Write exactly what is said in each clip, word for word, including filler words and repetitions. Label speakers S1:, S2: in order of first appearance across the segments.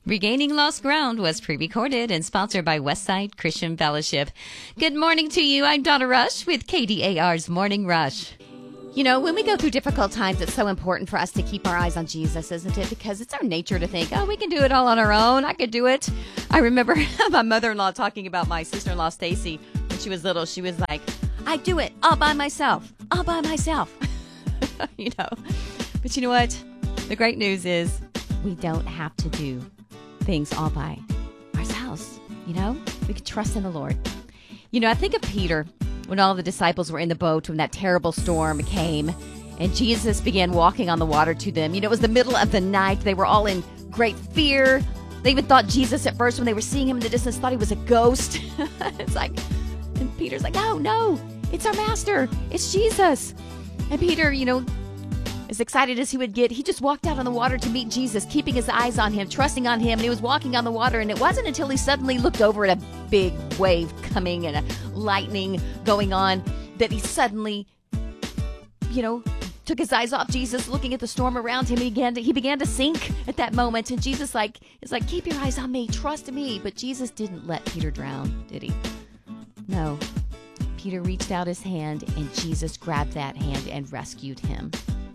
S1: Regaining Lost Ground was pre-recorded and sponsored by Westside Christian Fellowship. Good morning to you. I'm Donna Rush with K D A R's Morning Rush. You know, when we go through difficult times, it's so important for us to keep our eyes on Jesus, isn't it? Because it's our nature to think, oh, we can do it all on our own. I could do it. I remember my mother-in-law talking about my sister-in-law, Stacy, when she was little. She was like, I do it all by myself, all by myself. You know, but you know what? The great news is we don't have to do things all by ourselves. You know, we can trust in the Lord. You know, I think of Peter when all the disciples were in the boat when that terrible storm came and Jesus began walking on the water to them. You know, it was the middle of the night. They were all in great fear. They even thought Jesus at first, when they were seeing him in the distance, thought he was a ghost. It's like, and Peter's like, no, no, it's our master. It's Jesus. And Peter, you know, as excited as he would get, he just walked out on the water to meet Jesus, keeping his eyes on him, trusting on him, and he was walking on the water, and it wasn't until he suddenly looked over at a big wave coming and a lightning going on that he suddenly, you know, took his eyes off Jesus, looking at the storm around him, and he began to, he began to sink at that moment, and Jesus like is like, keep your eyes on me, trust me. But Jesus didn't let Peter drown, did he? No. Peter reached out his hand, and Jesus grabbed that hand and rescued him.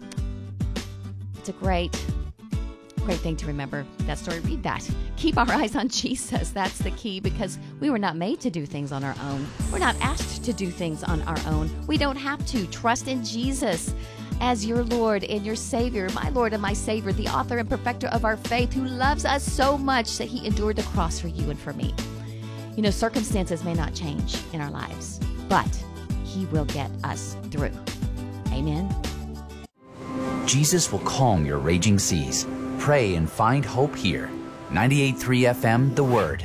S1: It's a great, great thing to remember. That story, read that. Keep our eyes on Jesus. That's the key, because we were not made to do things on our own. We're not asked to do things on our own. We don't have to. Trust in Jesus as your Lord and your Savior, my Lord and my Savior, the author and perfecter of our faith, who loves us so much that he endured the cross for you and for me. You know, circumstances may not change in our lives, but he will get us through. Amen.
S2: Jesus will calm your raging seas. Pray and find hope here. ninety-eight point three F M, The Word.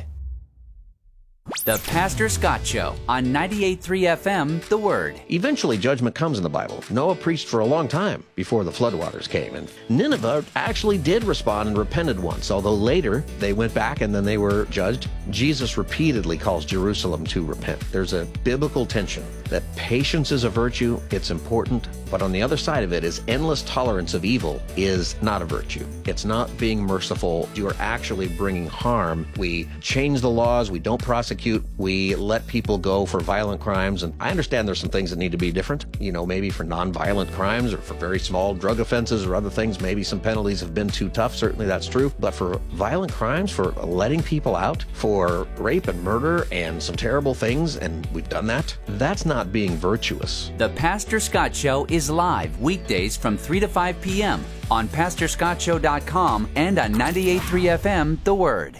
S2: The Pastor Scott Show on ninety-eight point three F M, The Word.
S3: Eventually, judgment comes in the Bible. Noah preached for a long time before the floodwaters came. And Nineveh actually did respond and repented once, although later they went back and then they were judged. Jesus repeatedly calls Jerusalem to repent. There's a biblical tension that patience is a virtue. It's important. But on the other side of it is endless tolerance of evil is not a virtue. It's not being merciful. You are actually bringing harm. We change the laws. We don't prosecute. We let people go for violent crimes. And I understand there's some things that need to be different. You know, maybe for nonviolent crimes or for very small drug offenses or other things, maybe some penalties have been too tough. Certainly that's true. But for violent crimes, for letting people out, for rape and murder and some terrible things, and we've done that, that's not being virtuous.
S2: The Pastor Scott Show is live weekdays from three to five p.m. on pastor scott show dot com and on ninety-eight point three F M, The Word.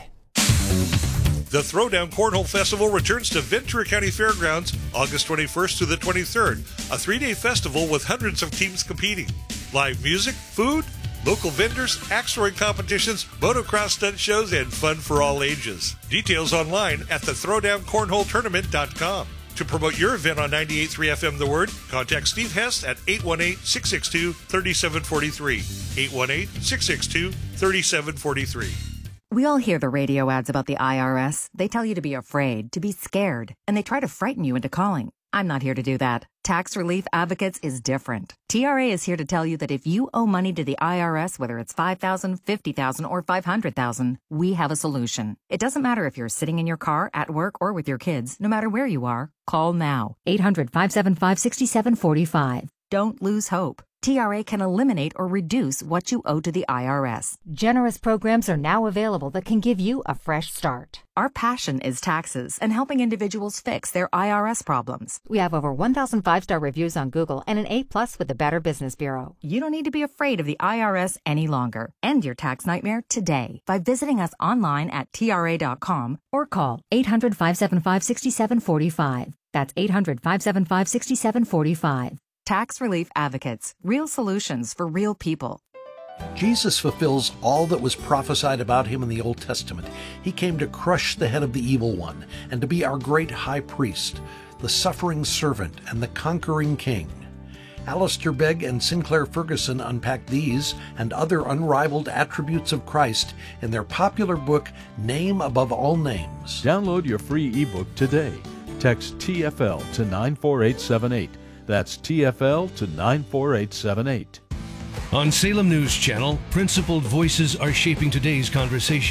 S4: The Throwdown Cornhole Festival returns to Ventura County Fairgrounds August twenty-first to the twenty-third, a three-day festival with hundreds of teams competing. Live music, food, local vendors, axe throwing competitions, motocross stunt shows, and fun for all ages. Details online at the throwdown cornhole tournament dot com. To promote your event on ninety-eight point three F M The Word, contact Steve Hess at eight one eight, six six two, three seven four three. eight one eight, six six two, three seven four three.
S5: We all hear the radio ads about the I R S. They tell you to be afraid, to be scared, and they try to frighten you into calling. I'm not here to do that. Tax Relief Advocates is different. T R A is here to tell you that if you owe money to the I R S, whether it's five thousand dollars, fifty thousand dollars, or five hundred thousand dollars, we have a solution. It doesn't matter if you're sitting in your car, at work, or with your kids. No matter where you are, call now. eight hundred, five seven five, six seven four five. Don't lose hope. T R A can eliminate or reduce what you owe to the I R S.
S6: Generous programs are now available that can give you a fresh start.
S5: Our passion is taxes and helping individuals fix their I R S problems.
S6: We have over one thousand five-star reviews on Google and an A plus with the Better Business Bureau.
S5: You don't need to be afraid of the I R S any longer. End your tax nightmare today by visiting us online at T R A dot com or call eight hundred, five seven five, six seven four five. That's eight hundred, five seven five, six seven four five. Tax Relief Advocates. Real solutions for real people.
S7: Jesus fulfills all that was prophesied about him in the Old Testament. He came to crush the head of the evil one and to be our great high priest, the suffering servant and the conquering king. Alistair Begg and Sinclair Ferguson unpack these and other unrivaled attributes of Christ in their popular book, Name Above All Names.
S8: Download your free ebook today. Text T F L to nine four eight seven eight. That's T F L to nine four eight seven eight.
S9: On Salem News Channel, principled voices are shaping today's conversation.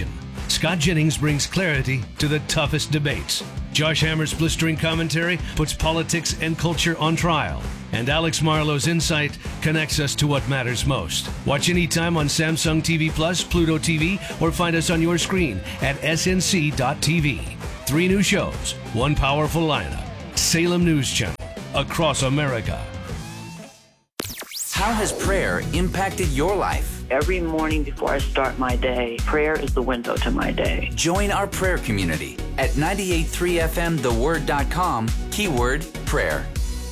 S9: Scott Jennings brings clarity to the toughest debates. Josh Hammer's blistering commentary puts politics and culture on trial. And Alex Marlowe's insight connects us to what matters most. Watch anytime on Samsung T V Plus, Pluto T V, or find us on your screen at S N C dot T V. Three new shows, one powerful lineup. Salem News Channel, across America.
S2: How has prayer impacted your life?
S10: Every morning before I start my day, prayer is the window to my day.
S2: Join our prayer community at ninety-eight point three F M the word dot com, keyword prayer.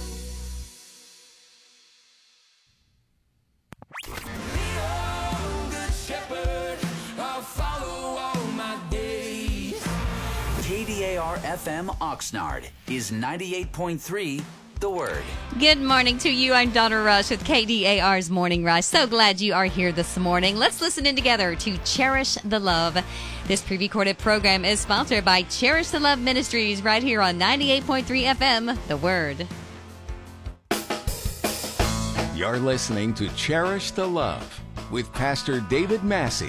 S2: K D A R F M Oxnard is ninety-eight point three The Word.
S1: Good morning to you. I'm Donna Rush with K D A R's Morning Rush. So glad you are here this morning. Let's listen in together to Cherish the Love. This pre-recorded program is sponsored by Cherish the Love Ministries right here on ninety-eight point three F M The Word.
S11: You're listening to Cherish the Love with Pastor David Massey.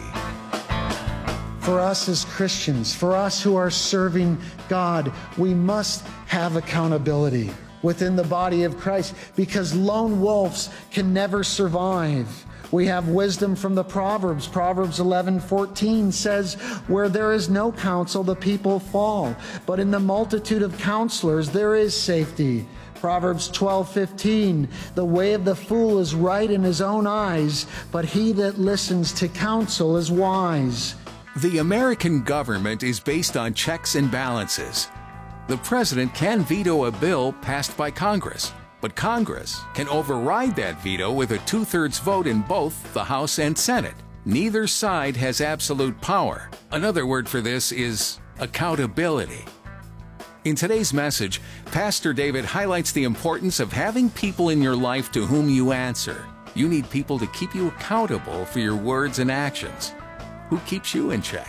S12: For us as Christians, for us who are serving God, we must have accountability within the body of Christ, because lone wolves can never survive. We have wisdom from the Proverbs. Proverbs eleven fourteen says, where there is no counsel, the people fall. But in the multitude of counselors, there is safety. Proverbs twelve fifteen, the way of the fool is right in his own eyes, but he that listens to counsel is wise.
S11: The American government is based on checks and balances. The president can veto a bill passed by Congress, but Congress can override that veto with a two-thirds vote in both the House and Senate. Neither side has absolute power. Another word for this is accountability. In today's message, Pastor David highlights the importance of having people in your life to whom you answer. You need people to keep you accountable for your words and actions. Who keeps you in check?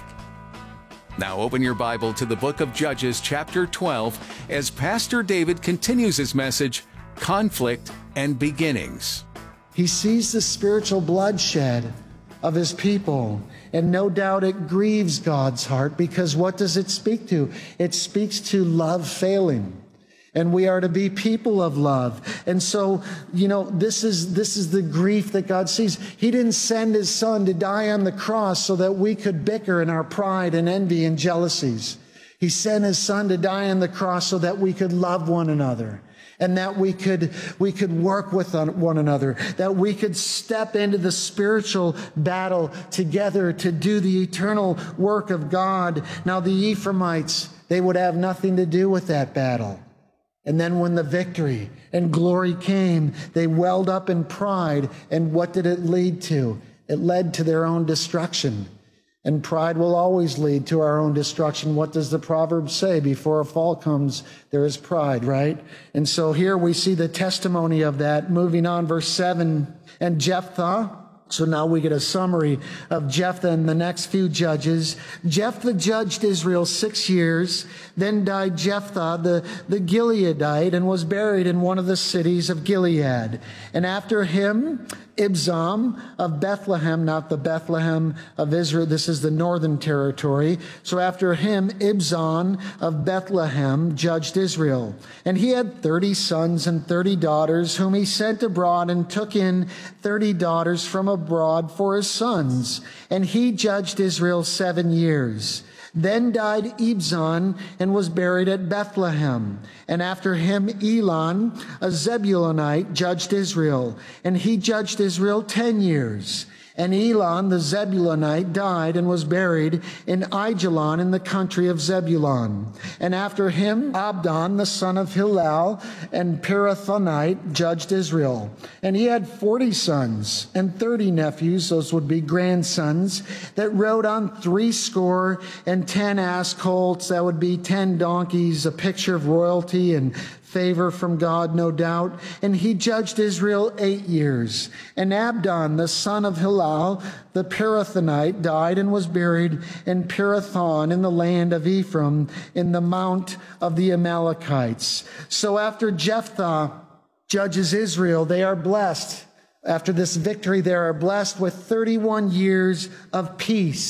S11: Now open your Bible to the book of Judges, chapter twelve, as Pastor David continues his message, Conflict and Beginnings.
S12: He sees the spiritual bloodshed of his people, and no doubt it grieves God's heart, because what does it speak to? It speaks to love failing. And we are to be people of love. And so, you know, this is this is the grief that God sees. He didn't send his son to die on the cross so that we could bicker in our pride and envy and jealousies. He sent his son to die on the cross so that we could love one another, and that we could we could work with one another, that we could step into the spiritual battle together to do the eternal work of God. Now, the Ephraimites, they would have nothing to do with that battle. And then when the victory and glory came, they welled up in pride. And what did it lead to? It led to their own destruction. And pride will always lead to our own destruction. What does the proverb say? Before a fall comes, there is pride, right? And so here we see the testimony of that. Moving on, verse seven. And Jephthah. So now we get a summary of Jephthah and the next few judges. Jephthah judged Israel six years. Then died Jephthah the, the Gileadite, and was buried in one of the cities of Gilead. And after him, Ibzan of Bethlehem, not the Bethlehem of Israel. This is the northern territory. So after him, Ibzan of Bethlehem judged Israel. And he had thirty sons and thirty daughters, whom he sent abroad, and took in thirty daughters from abroad for his sons. And he judged Israel seven years. Then died Ibzan, and was buried at Bethlehem. And after him, Elon, a Zebulunite, judged Israel. And he judged Israel ten years. And Elon, the Zebulunite, died and was buried in Aijalon in the country of Zebulun. And after him, Abdon, the son of Hillel, and Pirathonite, judged Israel. And he had forty sons and thirty nephews, those would be grandsons, that rode on three score and ten ass colts, that would be ten donkeys, a picture of royalty and favor from God, no doubt. And he judged Israel eight years. And Abdon, the son of Hillel, the Pirathonite, died and was buried in Pirathon in the land of Ephraim, in the mount of the Amalekites. So after Jephthah judges Israel, they are blessed. After this victory, they are blessed with thirty-one years of peace.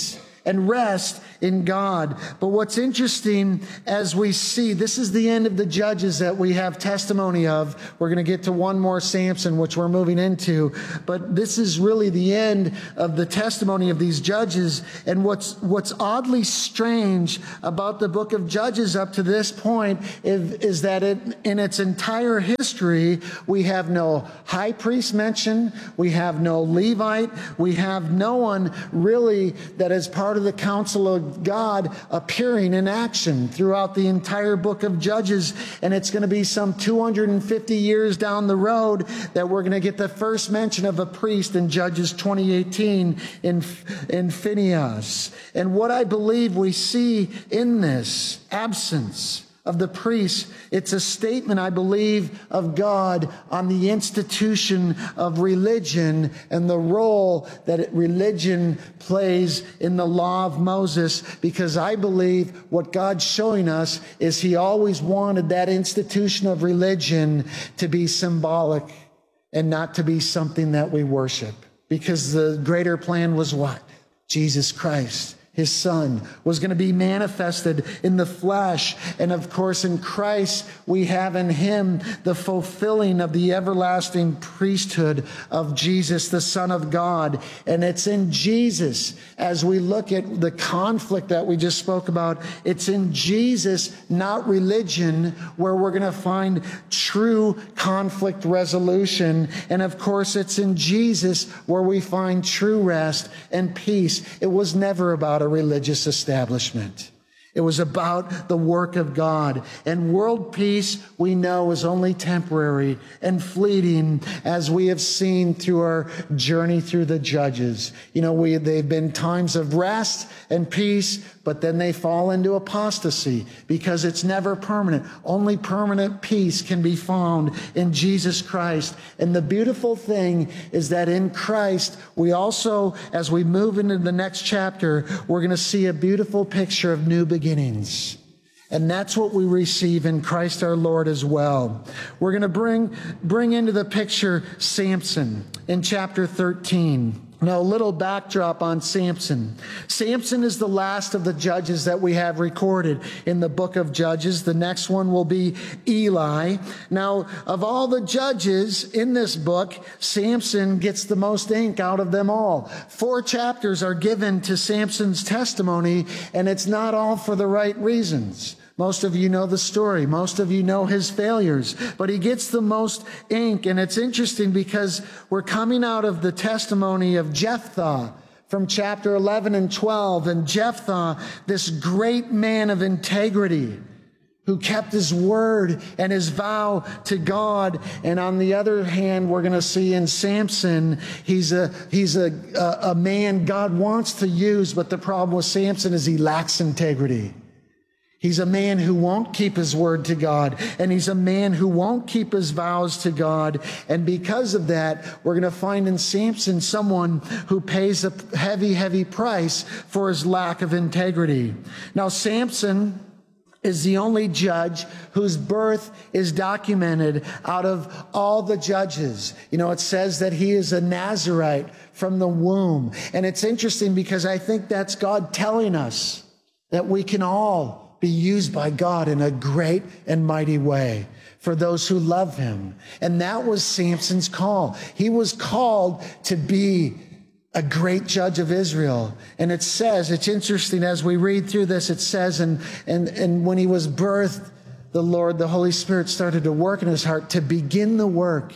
S12: and rest in God. But what's interesting as we see, this is the end of the Judges that we have testimony of. We're going to get to one more Samson, which we're moving into. But this is really the end of the testimony of these judges. And what's, what's oddly strange about the book of Judges up to this point is, is that it, in its entire history, we have no high priest mentioned, we have no Levite, we have no one really that is part of the counsel of God appearing in action throughout the entire book of Judges. And it's going to be some two hundred fifty years down the road that we're going to get the first mention of a priest in Judges twenty eighteen in, in Phinehas. And what I believe we see in this absence of the priests, it's a statement, I believe, of God on the institution of religion and the role that religion plays in the law of Moses, because I believe what God's showing us is he always wanted that institution of religion to be symbolic and not to be something that we worship. Because the greater plan was what? Jesus Christ. His Son was going to be manifested in the flesh. And of course, in Christ, we have in him the fulfilling of the everlasting priesthood of Jesus, the Son of God. And it's in Jesus, as we look at the conflict that we just spoke about, it's in Jesus, not religion, where we're going to find true conflict resolution. And of course, it's in Jesus where we find true rest and peace. It was never about a religious establishment. It was about the work of God. And world peace, we know, is only temporary and fleeting, as we have seen through our journey through the Judges. You know, we, they've been times of rest and peace, but then they fall into apostasy because it's never permanent. Only permanent peace can be found in Jesus Christ. And the beautiful thing is that in Christ, we also, as we move into the next chapter, we're going to see a beautiful picture of new beginnings. And that's what we receive in Christ our Lord as well. We're going to bring, bring into the picture Samson in chapter thirteen. Now, a little backdrop on Samson. Samson is the last of the judges that we have recorded in the book of Judges. The next one will be Eli. Now, of all the judges in this book, Samson gets the most ink out of them all. Four chapters are given to Samson's testimony, and it's not all for the right reasons. Most of you know the story. Most of you know his failures. But he gets the most ink. And it's interesting because we're coming out of the testimony of Jephthah from chapter eleven and twelve. And Jephthah, this great man of integrity, who kept his word and his vow to God. And on the other hand, we're going to see in Samson, he's a, he's a, a, a man God wants to use. But the problem with Samson is he lacks integrity. He's a man who won't keep his word to God, and he's a man who won't keep his vows to God. And because of that, we're going to find in Samson someone who pays a heavy, heavy price for his lack of integrity. Now, Samson is the only judge whose birth is documented out of all the judges. You know, it says that he is a Nazirite from the womb. And it's interesting because I think that's God telling us that we can all be used by God in a great and mighty way for those who love him. And that was Samson's call. He was called to be a great judge of Israel. And it says, it's interesting as we read through this, it says, and, and, and when he was birthed, the Lord, the Holy Spirit started to work in his heart to begin the work.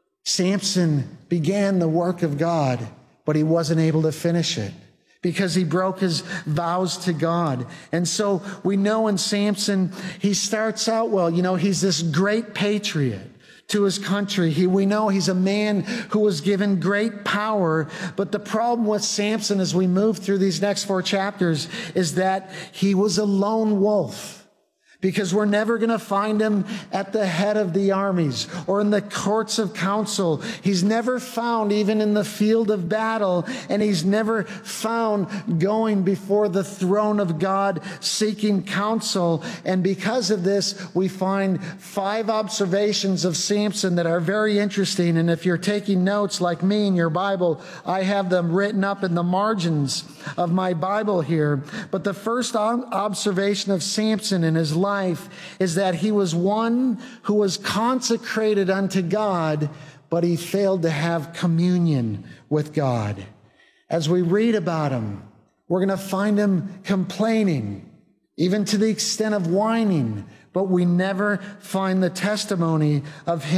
S12: Samson began the work of God, but he wasn't able to finish it, because he broke his vows to God. And so we know in Samson, he starts out well. You know, he's this great patriot to his country. He, we know he's a man who was given great power. But the problem with Samson as we move through these next four chapters is that he was a lone wolf. Because we're never going to find him at the head of the armies or in the courts of counsel. He's never found even in the field of battle, and he's never found going before the throne of God seeking counsel. And because of this, we find five observations of Samson that are very interesting. And if you're taking notes like me in your Bible, I have them written up in the margins of my Bible here. But the first observation of Samson in his life life is that he was one who was consecrated unto God, but he failed to have communion with God. As we read about him, we're going to find him complaining, even to the extent of whining, but we never find the testimony of him